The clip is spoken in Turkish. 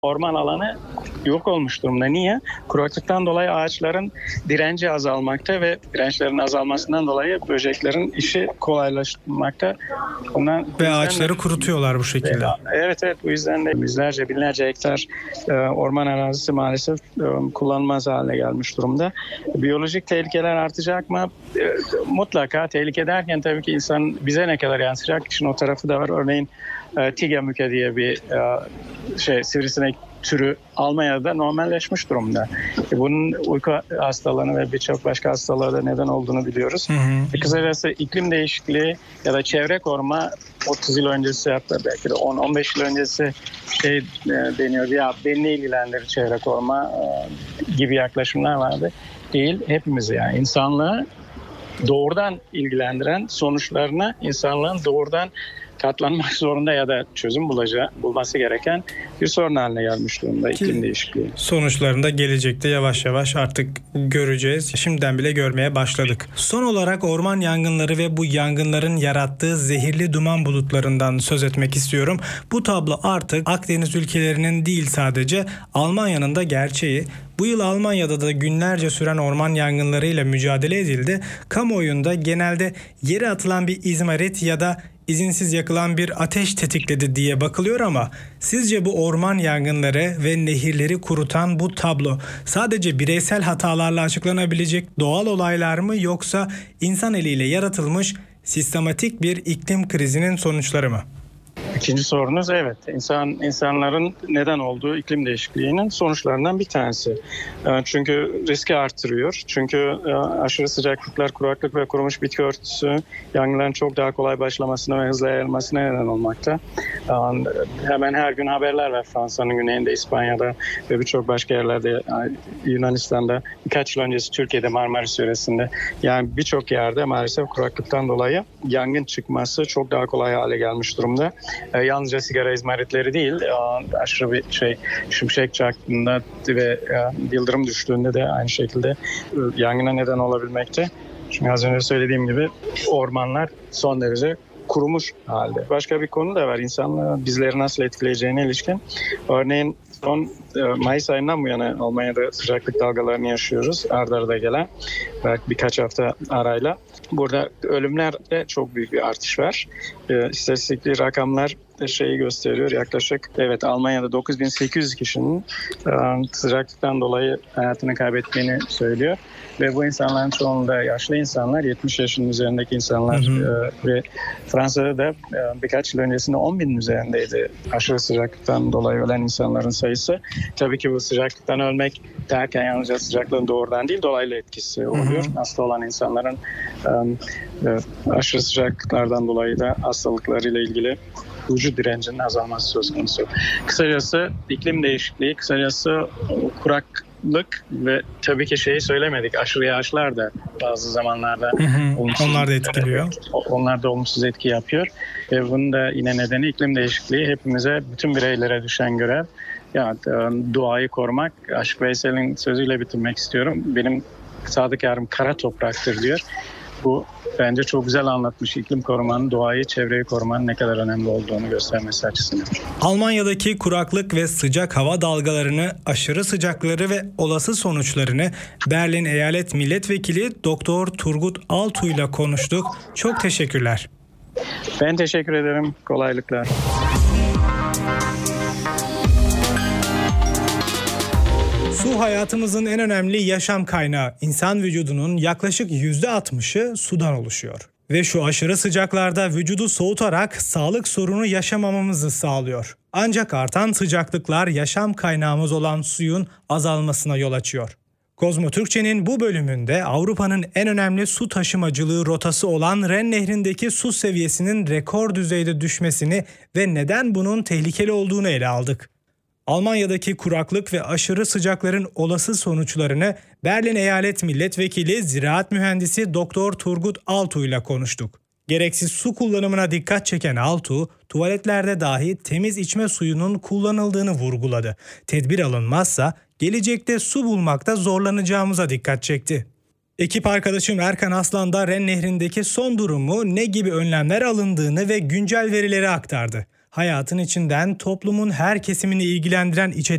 orman alanı yok olmuş durumda. Niye? Kuraklıktan dolayı ağaçların direnci azalmakta ve dirençlerin azalmasından dolayı böceklerin işi kolaylaşmakta. Ve ağaçları kurutuyorlar bu şekilde. Evet, bu yüzden de yüzlerce, binlerce hektar orman arazisi maalesef kullanılmaz hale gelmiş durumda. Biyolojik tehlikeler artacak mı? Mutlaka. Tehlike derken tabii ki insan bize ne kadar yansıyacak? İşin o tarafı da var. Örneğin Tigemüke diye bir sivrisinek türü Almanya'da normalleşmiş durumda. Bunun uyku hastalığını ve birçok başka hastalığa da neden olduğunu biliyoruz. Kısacası iklim değişikliği ya da çevre koruma 30 yıl öncesi, hatta belki de 10-15 yıl öncesi deniyordu ya, beni ilgilendirir çevre koruma gibi yaklaşımlar vardı. Değil, hepimizi, yani insanlığı doğrudan ilgilendiren, sonuçlarına insanlığın doğrudan katlanmak zorunda ya da çözüm bulması gereken bir sorun haline gelmiş durumda iklim değişikliği. Sonuçlarında gelecekte yavaş yavaş artık göreceğiz. Şimdiden bile görmeye başladık. Son olarak orman yangınları ve bu yangınların yarattığı zehirli duman bulutlarından söz etmek istiyorum. Bu tablo artık Akdeniz ülkelerinin değil, sadece Almanya'nın da gerçeği. Bu yıl Almanya'da da günlerce süren orman yangınlarıyla mücadele edildi. Kamuoyunda genelde yere atılan bir izmarit ya da izinsiz yakılan bir ateş tetikledi diye bakılıyor ama sizce bu orman yangınları ve nehirleri kurutan bu tablo sadece bireysel hatalarla açıklanabilecek doğal olaylar mı, yoksa insan eliyle yaratılmış sistematik bir iklim krizinin sonuçları mı? İkinci sorunuz evet. İnsanların neden olduğu iklim değişikliğinin sonuçlarından bir tanesi. Çünkü riski artırıyor. Çünkü aşırı sıcaklıklar, kuraklık ve kurumuş bitki örtüsü yangınların çok daha kolay başlamasına ve hızla yayılmasına neden olmakta. Hemen her gün haberler var. Fransa'nın güneyinde, İspanya'da ve birçok başka yerlerde, Yunanistan'da, birkaç yıl öncesi Türkiye'de Marmaris yöresinde, yani birçok yerde maalesef kuraklıktan dolayı yangın çıkması çok daha kolay hale gelmiş durumda. Yalnızca sigara izmaritleri değil, aşırı bir şimşek çaktığında ve yıldırım düştüğünde de aynı şekilde yangına neden olabilmekte. Çünkü az önce söylediğim gibi ormanlar son derece kurumuş halde. Başka bir konu da var. İnsanların bizleri nasıl etkileyeceğine ilişkin. Örneğin son Mayıs ayından bu yana Almanya'da sıcaklık dalgalarını yaşıyoruz. Arda arda gelen, belki birkaç hafta arayla. Burada ölümlerde çok büyük bir artış var. İstatistik rakamlar gösteriyor. Yaklaşık Almanya'da 9800 kişinin sıcaklıktan dolayı hayatını kaybettiğini söylüyor. Ve bu insanların çoğunluğu yaşlı insanlar, 70 yaşının üzerindeki insanlar ve Fransa'da da birkaç yıl öncesinde 10.000'in üzerindeydi aşırı sıcaklıktan dolayı ölen insanların sayısı. Tabii ki bu sıcaklıktan ölmek derken yalnızca sıcaklığın doğrudan değil, dolaylı etkisi oluyor. Hasta olan insanların aşırı sıcaklıklardan dolayı da hastalıklarıyla ilgili vücut direncinin azalması söz konusu. Kısacası iklim değişikliği, kuraklık ve tabii ki söylemedik, aşırı yağışlar da bazı zamanlarda onlar da etkiliyor. Onlar da olumsuz etki yapıyor. Ve bunun da yine nedeni iklim değişikliği. Hepimize, bütün bireylere düşen görev. Doğayı korumak. Aşık Veysel'in sözüyle bitirmek istiyorum. Benim sadık yarım kara topraktır diyor. Bu bence çok güzel anlatmış iklim korumanın, doğayı, çevreyi korumanın ne kadar önemli olduğunu göstermesi açısından. Almanya'daki kuraklık ve sıcak hava dalgalarını, aşırı sıcakları ve olası sonuçlarını Berlin Eyalet Milletvekili Doktor Turgut Altuğ ile konuştuk. Çok teşekkürler. Ben teşekkür ederim. Kolaylıklar. Su hayatımızın en önemli yaşam kaynağı. İnsan vücudunun yaklaşık %60'ı sudan oluşuyor. Ve şu aşırı sıcaklarda vücudu soğutarak sağlık sorunu yaşamamamızı sağlıyor. Ancak artan sıcaklıklar yaşam kaynağımız olan suyun azalmasına yol açıyor. Kozmo Türkçe'nin bu bölümünde Avrupa'nın en önemli su taşımacılığı rotası olan Ren Nehri'ndeki su seviyesinin rekor düzeyde düşmesini ve neden bunun tehlikeli olduğunu ele aldık. Almanya'daki kuraklık ve aşırı sıcakların olası sonuçlarını Berlin Eyalet Milletvekili Ziraat Mühendisi Doktor Turgut Altuğ ile konuştuk. Gereksiz su kullanımına dikkat çeken Altuğ, tuvaletlerde dahi temiz içme suyunun kullanıldığını vurguladı. Tedbir alınmazsa gelecekte su bulmakta zorlanacağımıza dikkat çekti. Ekip arkadaşım Erkan Aslan da Ren Nehri'ndeki son durumu, ne gibi önlemler alındığını ve güncel verileri aktardı. Hayatın içinden toplumun her kesimini ilgilendiren içerikler